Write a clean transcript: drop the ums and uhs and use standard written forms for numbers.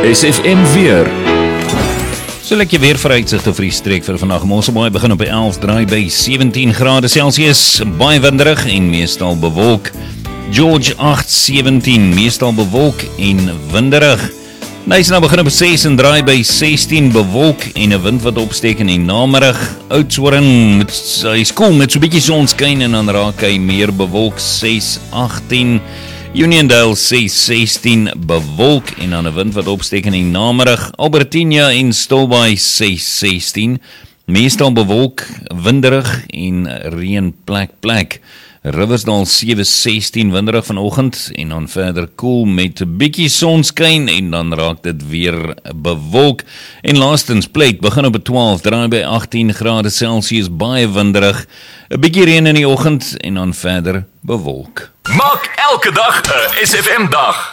SFM weer. So lekker weer vooruitsigte vir die streek vir vandag. Mosselbaai begin op die 11, draai by 17 grade Celsius, baie winderig en meestal bewolk. George 8, 17, meestal bewolk en winderig. Nyasa begin op 6 en draai by 16, bewolk en 'n wind wat opsteek in die namiddag. Oudtshoorn, hy skool met so 'n bietjie sonskyn en dan raak hy meer bewolk, 6, 18. Uniondale 6, 16, bewolk en dan 'n wind wat opsteek in die namiddag. Albertina en Stilbaai 6, 16, meestal bewolk, winderig en reën plek. Riversdale 7, 16, winderig vanoggend en dan verder koel met 'n bietjie sonskyn en dan raak dit weer bewolk. En laastens Plate begin op 12, draai by 18 grade Celsius, baie winderig, 'n bietjie reën in die oggend en dan verder bewolk. Maak elke dag 'n SFM dag.